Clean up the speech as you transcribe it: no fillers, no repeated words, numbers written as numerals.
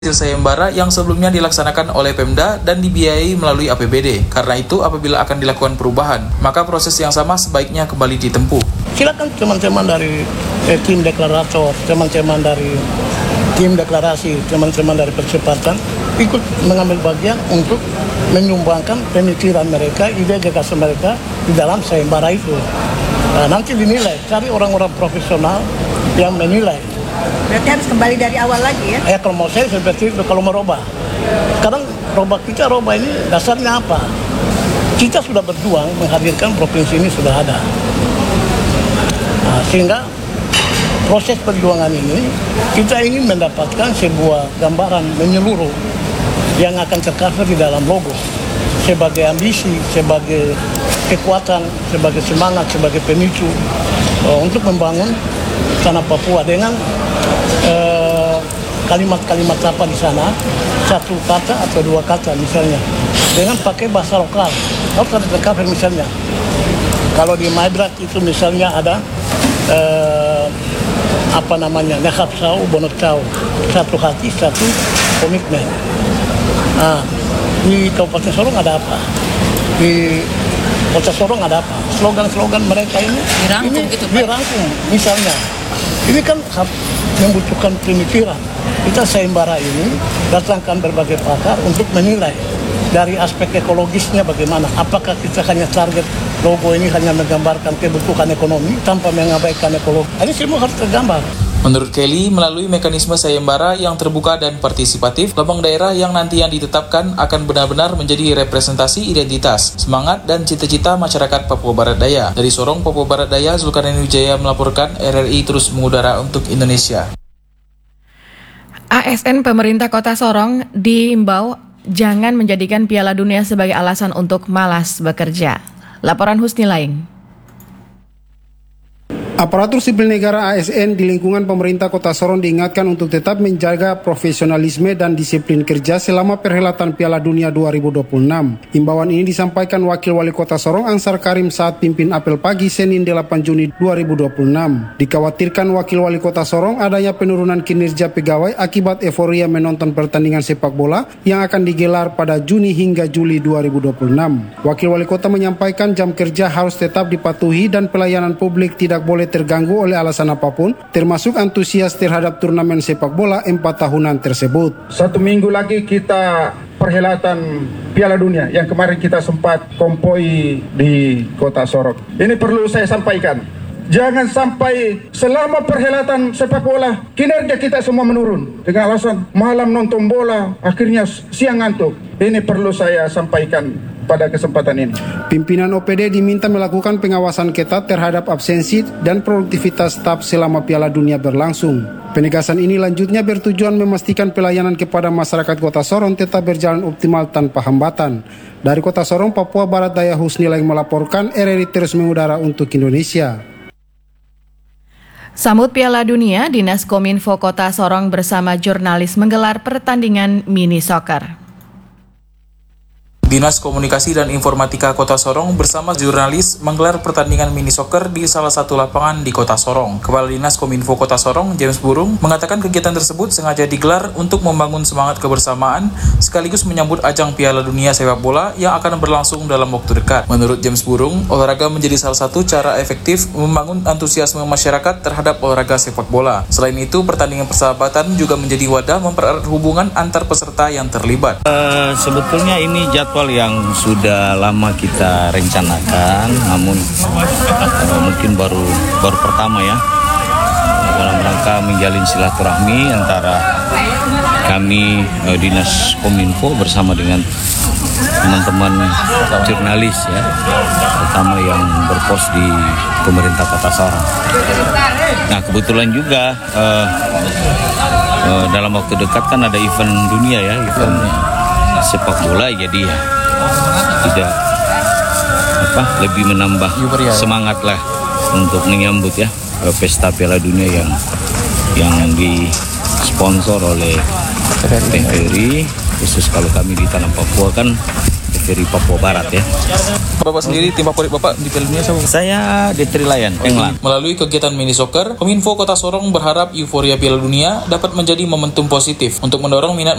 hasil sayembara yang sebelumnya dilaksanakan oleh Pemda dan dibiayai melalui APBD. Karena itu, apabila akan dilakukan perubahan, maka proses yang sama sebaiknya kembali ditempuh. Silakan teman-teman dari tim deklarator, teman-teman dari tim deklarasi, teman-teman dari percepatan ikut mengambil bagian untuk menyumbangkan pemikiran mereka, ide gagasan mereka di dalam sayembara itu. Nah, nanti dinilai, cari orang-orang profesional yang menilai. Berarti harus kembali dari awal lagi ya? Kalau mau saya seperti itu, kalau merubah. Sekarang rubah ini dasarnya apa? Kita sudah berjuang menghadirkan provinsi ini sudah ada. Nah, sehingga proses perjuangan ini kita ingin mendapatkan sebuah gambaran menyeluruh yang akan tercover di dalam logo. Sebagai ambisi, sebagai kekuatan, sebagai semangat, sebagai pemicu untuk membangun tanah Papua dengan kalimat-kalimat apa di sana, satu kata atau dua kata misalnya, dengan pakai bahasa lokal. Harus ada tercover misalnya. Kalau di Maibrat itu misalnya ada Nekapsau, Bonotau, satu hati, satu komitmen. Nah, di Kabupaten Sorong ada apa? Di Kota Sorong ada apa? Slogan-slogan mereka ini dirangkum misalnya. Ini kan membutuhkan pemikiran. Kita sayembara ini datangkan berbagai pakar untuk menilai dari aspek ekologisnya bagaimana. Apakah kita hanya target logo ini hanya menggambarkan kebutuhan ekonomi tanpa mengabaikan ekologi? Ini semua harus tergambar. Menurut Kelly, melalui mekanisme sayembara yang terbuka dan partisipatif, lambang daerah yang nanti yang ditetapkan akan benar-benar menjadi representasi identitas, semangat, dan cita-cita masyarakat Papua Barat Daya. Dari Sorong, Papua Barat Daya, Zulkarnain Wijaya melaporkan, RRI terus mengudara untuk Indonesia. ASN pemerintah Kota Sorong diimbau jangan menjadikan Piala Dunia sebagai alasan untuk malas bekerja. Laporan Husni Laing. Aparatur sipil negara ASN di lingkungan pemerintah Kota Sorong diingatkan untuk tetap menjaga profesionalisme dan disiplin kerja selama perhelatan Piala Dunia 2026. Imbauan ini disampaikan Wakil Wali Kota Sorong Ansar Karim saat pimpin apel pagi Senin 8 Juni 2026. Dikhawatirkan Wakil Wali Kota Sorong adanya penurunan kinerja pegawai akibat euforia menonton pertandingan sepak bola yang akan digelar pada Juni hingga Juli 2026. Wakil Wali Kota menyampaikan jam kerja harus tetap dipatuhi dan pelayanan publik tidak boleh terganggu oleh alasan apapun, termasuk antusias terhadap turnamen sepak bola 4 tahunan tersebut. 1 minggu lagi kita perhelatan Piala Dunia yang kemarin kita sempat kompoi di Kota Sorong. Ini perlu saya sampaikan. Jangan sampai selama perhelatan sepak bola kinerja kita semua menurun dengan alasan malam nonton bola akhirnya siang ngantuk. Ini perlu saya sampaikan pada kesempatan ini. Pimpinan OPD diminta melakukan pengawasan ketat terhadap absensi dan produktivitas staf selama Piala Dunia berlangsung. Penegasan ini lanjutnya bertujuan memastikan pelayanan kepada masyarakat Kota Sorong tetap berjalan optimal tanpa hambatan. Dari Kota Sorong, Papua Barat Daya, Husni Laing melaporkan, RRI terus mengudara untuk Indonesia. Sambut Piala Dunia, Dinas Kominfo Kota Sorong bersama jurnalis menggelar pertandingan mini soccer. Dinas Komunikasi dan Informatika Kota Sorong bersama jurnalis menggelar pertandingan mini soccer di salah satu lapangan di Kota Sorong. Kepala Dinas Kominfo Kota Sorong, James Burung, mengatakan kegiatan tersebut sengaja digelar untuk membangun semangat kebersamaan sekaligus menyambut ajang Piala Dunia Sepak Bola yang akan berlangsung dalam waktu dekat. Menurut James Burung, olahraga menjadi salah satu cara efektif membangun antusiasme masyarakat terhadap olahraga sepak bola. Selain itu, pertandingan persahabatan juga menjadi wadah mempererat hubungan antar peserta yang terlibat. Sebetulnya ini jadwal yang sudah lama kita rencanakan, namun mungkin baru pertama ya, dalam rangka menjalin silaturahmi antara kami Dinas Kominfo bersama dengan teman-teman jurnalis ya, terutama yang berpos di pemerintah Kota Sorong. Nah, kebetulan juga dalam waktu dekat kan ada event dunia ya, event sepak bola, jadi ya tidak lebih menambah semangat lah untuk menyambut ya pesta Piala Dunia yang disponsor oleh TVRI. Khusus kalau kami di Tanah Papua kan TVRI Papua Barat ya. Bapak sendiri tim favorit Bapak di Piala Dunia siapa? Saya di Trilayan, England. Melalui kegiatan mini soccer, Kominfo Kota Sorong berharap euforia Piala Dunia dapat menjadi momentum positif untuk mendorong minat